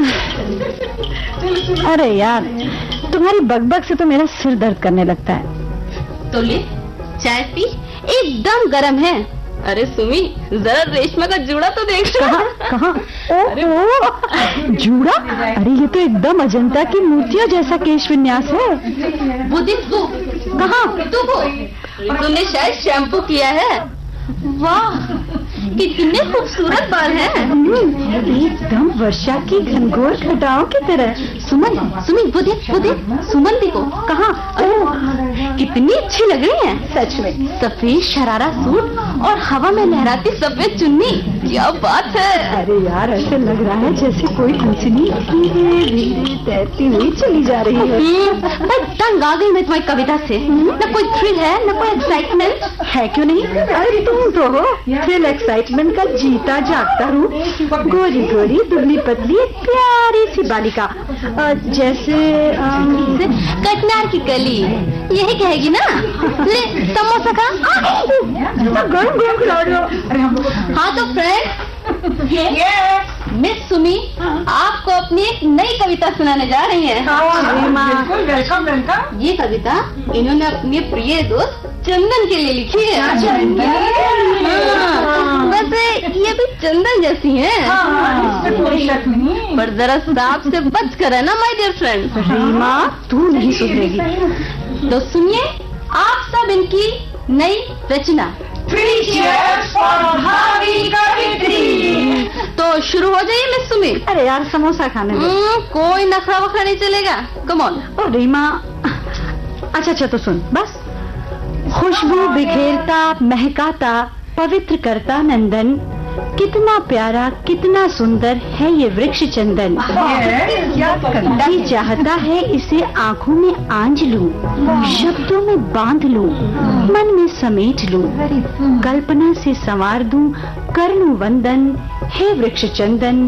अरे यार, तुम्हारी बकबक से तो मेरा सिर दर्द करने लगता है। तो ले चाय पी, एकदम गरम है। अरे सुमी, जरा रेशमा का जूड़ा तो देख। कहाँ? ओ, जूड़ा? अरे ये तो एकदम अजंता की मूर्तियों जैसा केश विन्यास है। वो देख तू। कहाँ? तूने शायद शैम्पू किया है। वाह, कितने खूबसूरत बाल हैं। एकदम वर्षा की घनघोर घटाओं की तरह। सुमन, वो देख सुमन देखो। कहाँ? कितनी अच्छी लग रही है सच में। सफेद शरारा सूट और हवा में लहराती सफेद चुन्नी, क्या बात है। अरे यार, ऐसे लग रहा है जैसे कोई हंसनी धीरे धीरे तैरती हुई चली जा रही है। मैं तंग आ गई मैं तुम्हारी कविता से। न कोई थ्रिल है, न कोई एक्साइटमेंट है। क्यों नहीं? अरे तुम तो हो थ्रिल एक्साइटमेंट का जीता जागता रूप। गोरी गोरी दुबली पतली प्यारी सी बालिका, जैसे कटनार की कली, यही कहेगी ना। ले समोसा खा। गरम गरम खिला रहे हो। हाँ तो फ्रेंड, मिस सुमी आपको अपनी एक नई कविता सुनाने जा रही हैं। वेलकम। ये कविता इन्होंने अपने प्रिय दोस्त चंदन के लिए लिखी है। वैसे ये भी चंदन जैसी है, पर जरा सांप से बच कर है ना माय डियर फ्रेंड। रीमा, तू नहीं सुधरेगी। तो सुनिए आप सब इनकी नई रचना। तो शुरू हो जाइए मिस सुमी। अरे यार, समोसा खाने दो। कोई नखरा वखरा नहीं चलेगा। Come on. ओ रीमा, अच्छा तो सुन बस। खुशबू बिखेरता महकाता पवित्र करता नंदन, कितना प्यारा कितना सुंदर है ये वृक्ष चंदन। जी चाहता है इसे आंखों में आंज लूं, शब्दों में बांध लूं, मन में समेट लूं, कल्पना से संवार दूं, कर लूं वंदन, हे वृक्ष चंदन।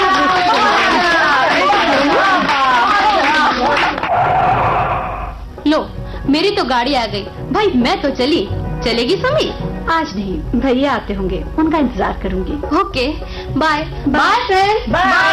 लो, मेरी तो गाड़ी आ गई भाई, मैं तो चली। चलेगी सुमी? आज नहीं, भैया आते होंगे, उनका इंतजार करूंगी। Okay, bye bye friend. Bye.